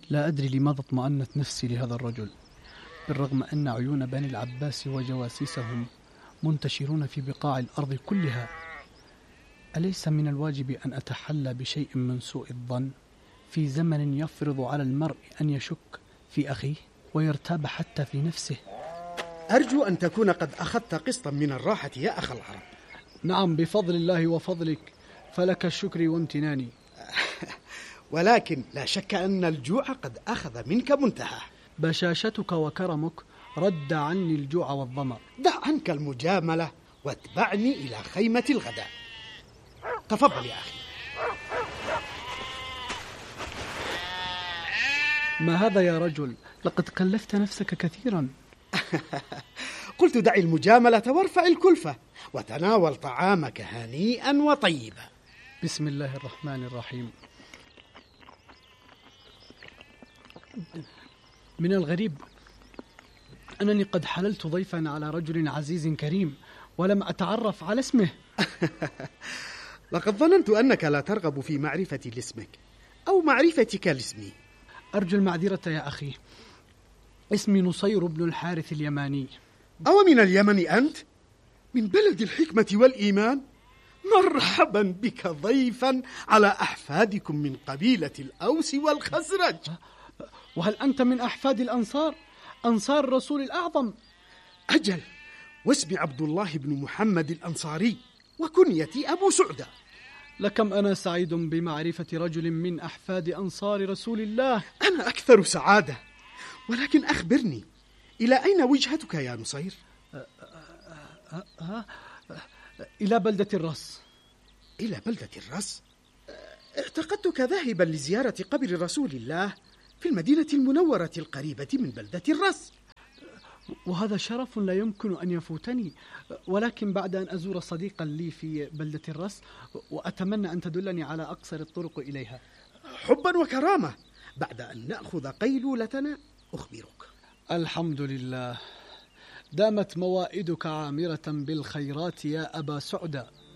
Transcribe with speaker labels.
Speaker 1: لا أدري لماذا اطمأنت نفسي لهذا الرجل، بالرغم أن عيون بني العباس وجواسيسهم منتشرون في بقاع الأرض كلها. أليس من الواجب أن أتحلى بشيء من سوء الظن في زمن يفرض على المرء أن يشك في أخيه ويرتاب حتى في نفسه؟
Speaker 2: أرجو أن تكون قد أخذت قسطا من الراحة يا أخ العرب.
Speaker 1: نعم، بفضل الله وفضلك، فلك الشكر وامتناني.
Speaker 2: ولكن لا شك أن الجوع قد أخذ منك منتهى.
Speaker 1: بشاشتك وكرمك رد عني الجوع والظمأ.
Speaker 2: دع عنك المجاملة واتبعني إلى خيمة الغداء. تفضل يا أخي.
Speaker 1: ما هذا يا رجل؟ لقد كلفت نفسك كثيرا.
Speaker 2: قلت دع المجاملة وارفع الكلفة وتناول طعامك هنيئا وطيبا.
Speaker 1: بسم الله الرحمن الرحيم. من الغريب أنني قد حللت ضيفا على رجل عزيز كريم ولم أتعرف على اسمه.
Speaker 2: لقد ظننت أنك لا ترغب في معرفة لاسمك أو معرفتك لاسمي.
Speaker 1: أرجو المعذرة يا أخي، اسمي نصير بن الحارث اليماني.
Speaker 2: أو من اليمن أنت؟ من بلد الحكمة والإيمان؟ مرحبا بك ضيفا على أحفادكم من قبيلة الأوس والخزرج.
Speaker 1: وهل أنت من أحفاد الأنصار، أنصار الرسول الأعظم؟
Speaker 2: أجل، واسمي عبد الله بن محمد الأنصاري، وكنيتي أبو سعدة.
Speaker 1: لكم أنا سعيد بمعرفة رجل من أحفاد أنصار رسول الله.
Speaker 2: أنا أكثر سعادة، ولكن أخبرني، إلى أين وجهتك يا نصير؟
Speaker 1: إلى بلدة الرس.
Speaker 2: إلى بلدة الرس؟ اعتقدتك ذاهبا لزيارة قبر رسول الله في المدينة المنورة القريبة من بلدة الرس.
Speaker 1: وهذا شرف لا يمكن أن يفوتني، ولكن بعد أن أزور صديقا لي في بلدة الرس، وأتمنى أن تدلني على أقصر الطرق إليها.
Speaker 2: حبا وكرامة، بعد أن نأخذ قيلولتنا أخبرك.
Speaker 1: الحمد لله، دامت موائدك عامرة بالخيرات يا أبا سعدة.